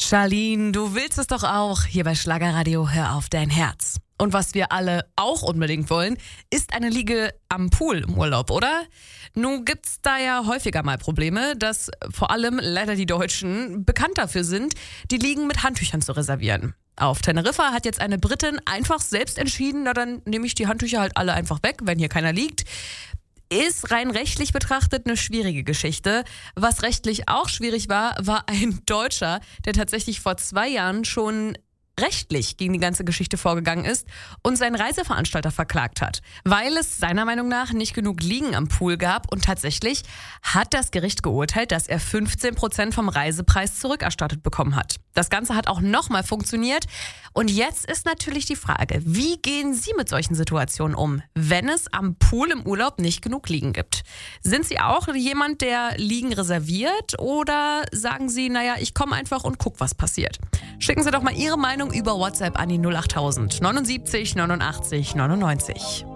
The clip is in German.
Charlene, du willst es doch auch. Hier bei Schlagerradio, hör auf dein Herz. Und was wir alle auch unbedingt wollen, ist eine Liege am Pool im Urlaub, oder? Nun gibt's da ja häufiger mal Probleme, dass vor allem leider die Deutschen bekannt dafür sind, die Liegen mit Handtüchern zu reservieren. Auf Teneriffa hat jetzt eine Britin einfach selbst entschieden, na dann nehme ich die Handtücher halt alle einfach weg, wenn hier keiner liegt. Ist rein rechtlich betrachtet eine schwierige Geschichte. Was rechtlich auch schwierig war ein Deutscher, der tatsächlich vor 2 Jahren schon rechtlich gegen die ganze Geschichte vorgegangen ist und seinen Reiseveranstalter verklagt hat, weil es seiner Meinung nach nicht genug Liegen am Pool gab, und tatsächlich hat das Gericht geurteilt, dass er 15% vom Reisepreis zurückerstattet bekommen hat. Das Ganze hat auch nochmal funktioniert, und jetzt ist natürlich die Frage, wie gehen Sie mit solchen Situationen um, wenn es am Pool im Urlaub nicht genug Liegen gibt? Sind Sie auch jemand, der Liegen reserviert, oder sagen Sie, naja, ich komme einfach und guck, was passiert? Schicken Sie doch mal Ihre Meinung über WhatsApp an die 08000 79 89 99.